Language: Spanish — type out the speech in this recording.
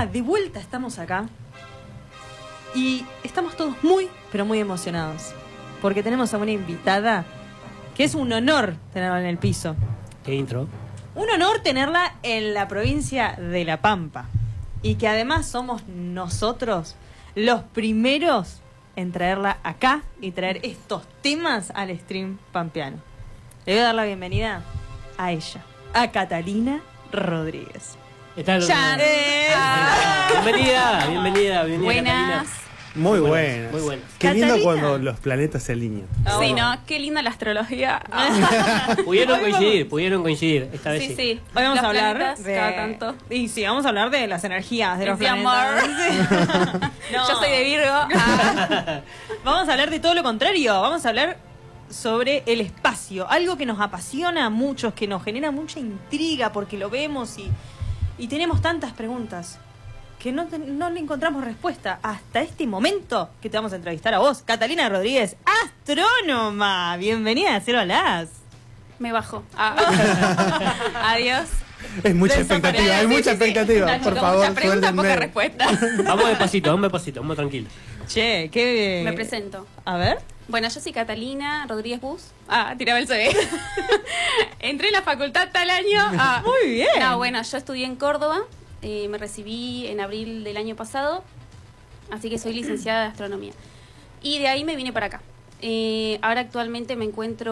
de vuelta estamos acá. Y estamos todos muy, pero muy emocionados. Porque tenemos a una invitada que es un honor tenerla en el piso. ¿Qué intro? Un honor tenerla en la provincia de La Pampa. Y que además somos nosotros los primeros en traerla acá y traer estos temas al stream pampeano. Le voy a dar la bienvenida a ella, a Catalina Rodríguez. ¿Qué tal? ¡Chan! Bienvenida. Buenas. Catalina. Muy buenas. Muy buenas. Qué lindo Catalina. cuando los planetas se alinean. Sí, ¿no? Qué linda la astrología. Pudieron coincidir esta vez. Sí, sí. Hoy vamos Los a hablar planetas, de... cada tanto. Y sí, vamos a hablar de las energías de los De planetas. amor. No. Yo soy de Virgo. Vamos a hablar de todo lo contrario. Vamos a hablar sobre el espacio. Algo que nos apasiona a muchos, que nos genera mucha intriga porque lo vemos y tenemos tantas preguntas que no le encontramos respuesta hasta este momento que te vamos a entrevistar a vos, Catalina Rodríguez, astrónoma. Bienvenida a Cero Las. Me bajo. Adiós. Es mucha expectativa, hay mucha expectativa. No, Por chico, favor, mucha pregunta, poca suéltenme. respuesta. Vamos despacito, vamos tranquilo. Che, qué... Me presento. A ver. Bueno, yo soy Catalina Rodríguez Bus. Tiraba el CV. Entré en la facultad tal año. Muy bien. No, bueno, yo estudié en Córdoba. Me recibí en abril del año pasado. Así que soy licenciada de astronomía. Y de ahí me vine para acá. Ahora actualmente me encuentro